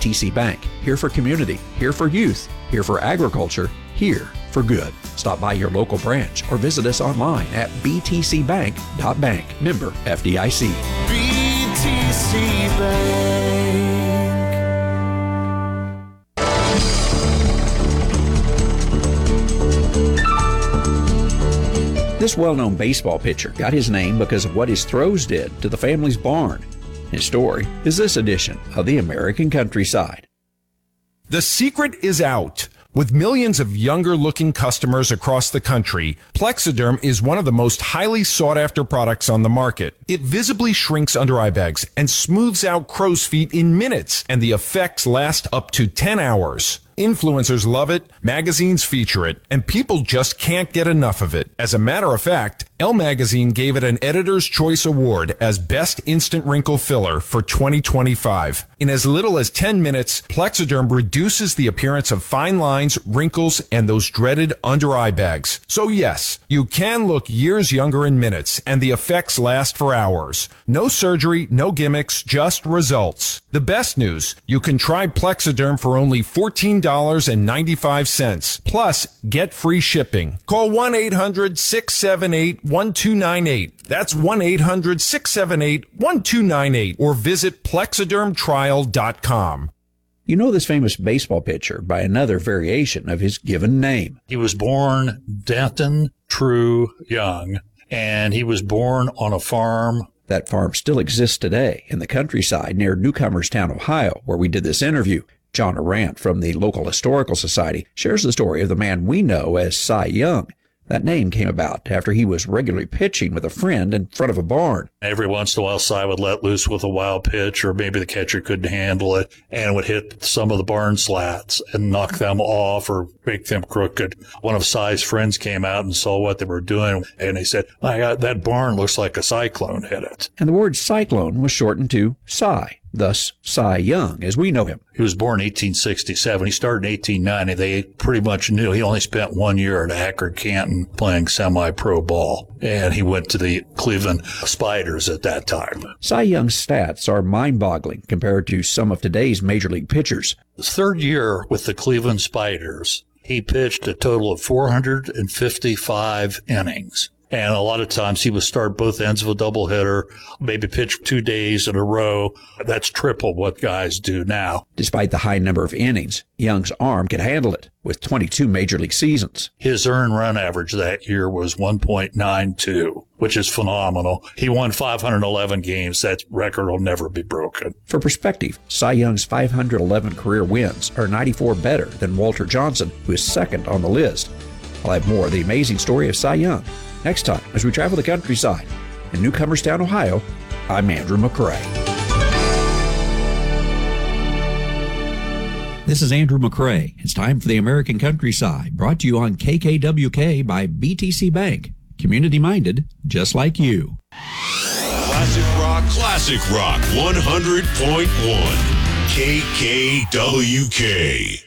BTC Bank. Here for community, here for youth, here for agriculture, here for good. Stop by your local branch or visit us online at btcbank.bank. Member FDIC. BTC Bank. This well-known baseball pitcher got his name because of what his throws did to the family's barn. His story is this edition of the American Countryside. The secret is out. With millions of younger-looking customers across the country, Plexiderm is one of the most highly sought-after products on the market. It visibly shrinks under-eye bags and smooths out crow's feet in minutes, and the effects last up to 10 hours. Influencers love it, magazines feature it, and people just can't get enough of it. As a matter of fact, Elle Magazine gave it an Editor's Choice Award as Best Instant Wrinkle Filler for 2025. In as little as 10 minutes, Plexiderm reduces the appearance of fine lines, wrinkles, and those dreaded under-eye bags. So yes, you can look years younger in minutes, and the effects last for hours. No surgery, no gimmicks, just results. The best news, you can try Plexiderm for only $14.95. Plus, get free shipping. Call 1-800-678-1298. That's 1-800-678-1298. Or visit plexidermtrial.com. You know this famous baseball pitcher by another variation of his given name. He was born Denton True Young, and he was born on a farm. That farm still exists today in the countryside near Newcomerstown, Ohio, where we did this interview. John Arant from the local historical society shares the story of the man we know as Cy Young. That name came about after he was regularly pitching with a friend in front of a barn. Every once in a while, Cy would let loose with a wild pitch, or maybe the catcher couldn't handle it, and would hit some of the barn slats and knock them off or make them crooked. One of Cy's friends came out and saw what they were doing, and he said, that barn looks like a cyclone hit it. And the word cyclone was shortened to Cy, thus Cy Young, as we know him. He was born in 1867. He started in 1890. They pretty much knew he only spent 1 year at Akron Canton playing semi-pro ball, and he went to the Cleveland Spiders at that time. Cy Young's stats are mind-boggling compared to some of today's major league pitchers. His third year with the Cleveland Spiders, he pitched a total of 455 innings. And a lot of times he would start both ends of a doubleheader, maybe pitch 2 days in a row. That's triple what guys do now. Despite the high number of innings, Young's arm could handle it with 22 major league seasons. His earned run average that year was 1.92, which is phenomenal. He won 511 games. That record will never be broken. For perspective, Cy Young's 511 career wins are 94 better than Walter Johnson, who is second on the list. I'll have more of the amazing story of Cy Young next time as we travel the countryside. In Newcomerstown, Ohio, I'm Andrew McCrae. This is Andrew McCrae. It's time for the American Countryside, brought to you on KKWK by BTC Bank. Community-minded, just like you. Classic Rock 100.1 KKWK.